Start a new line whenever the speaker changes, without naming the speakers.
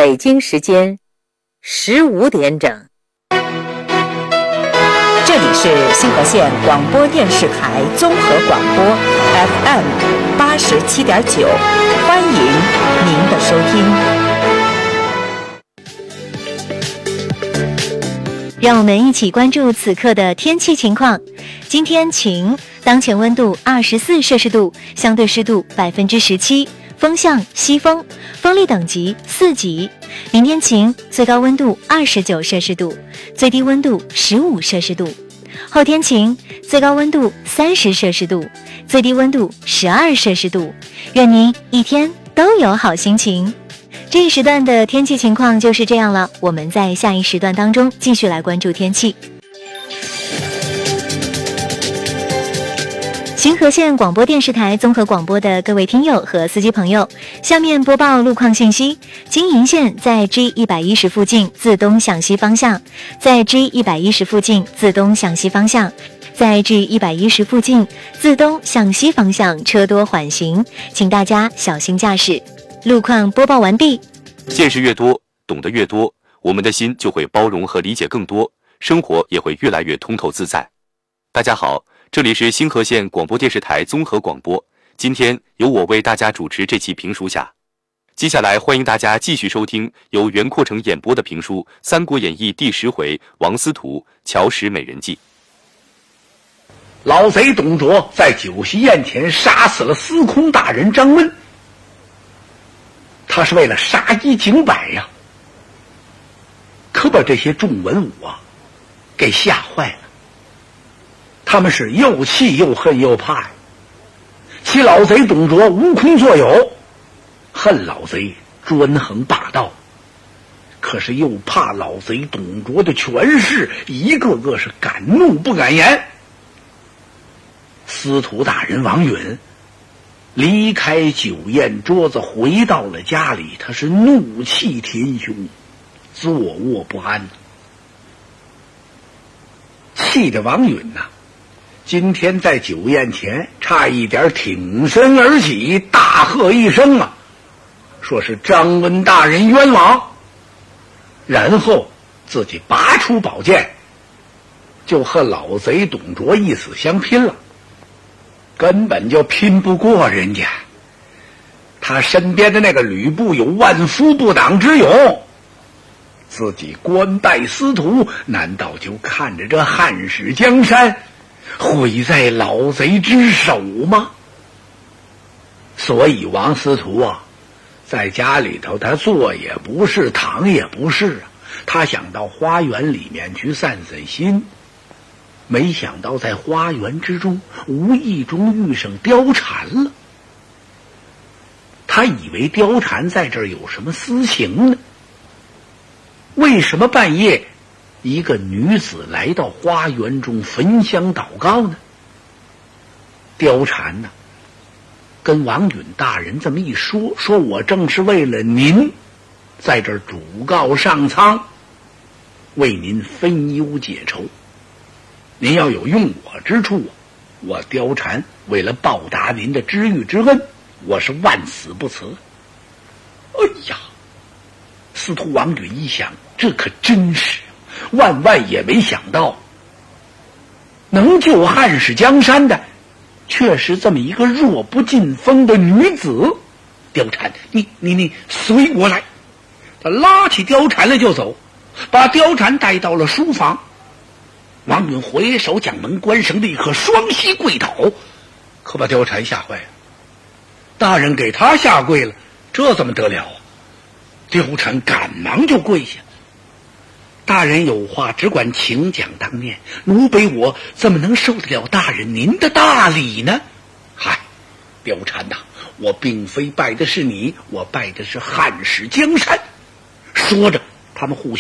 北京时间15点整。
这里是星河县广播电视台综合广播 FM 87.9，欢迎您的收听。
让我们一起关注此刻的天气情况。今天晴，当前温度24摄氏度，相对湿度17%，风向西风，风力等级4级。明天晴，最高温度29摄氏度，最低温度15摄氏度。后天晴，最高温度30摄氏度，最低温度12摄氏度。愿您一天都有好心情。这一时段的天气情况就是这样了，我们在下一时段当中继续来关注天气。星河县广播电视台综合广播的各位听友和司机朋友，下面播报路况信息。金银线在 G110 附近自东向西方向，在 G110 附近自东向西方向，在 G110 附近自东向西方向车多缓行，请大家小心驾驶。路况播报完毕。
见识越多，懂得越多，我们的心就会包容和理解更多，生活也会越来越通透自在。大家好，这里是星河县广播电视台综合广播，今天由我为大家主持这期评书匣。接下来欢迎大家继续收听由袁阔成演播的评书《三国演义》第10回王司徒乔石美人计。
老贼董卓在酒席宴前杀死了司空大人张温，他是为了杀一儆百呀，可把这些众文武啊给吓坏了，他们是又气又恨又怕呀。其老贼董卓无空作有，恨老贼专横霸道，可是又怕老贼董卓的权势，一个个是敢怒不敢言。司徒大人王允离开酒宴桌子，回到了家里，他是怒气填胸，坐卧不安，气得王允呐，今天在酒宴前差一点挺身而起，大喝一声啊，说是张温大人冤枉，然后自己拔出宝剑，就和老贼董卓一死相拼了，根本就拼不过人家。他身边的那个吕布有万夫不挡之勇，自己官拜司徒，难道就看着这汉室江山毁在老贼之手吗？所以王司徒啊，在家里头他坐也不是，躺也不是啊，他想到花园里面去散散心，没想到在花园之中无意中遇上貂蝉了。他以为貂蝉在这儿有什么私情呢？为什么半夜一个女子来到花园中焚香祷告呢？貂蝉呢，跟王允大人这么一说，说我正是为了您在这儿主告上苍，为您分忧解愁，您要有用我之处，我貂蝉为了报答您的知遇之恩，我是万死不辞。哎呀，司徒王允一想，这可真是万万也没想到，能救汉室江山的却是这么一个弱不禁风的女子。貂蝉，你随我来。他拉起貂蝉来就走，把貂蝉带到了书房。王允回手将门关上，立刻双膝跪倒，可把貂蝉吓坏了。大人给他下跪了，这怎么得了啊？貂蝉赶忙就跪下，大人有话只管请讲当面，奴婢我怎么能受得了大人您的大礼呢？嗨，貂蝉呐，我并非拜的是你，我拜的是汉室江山。说着他们互相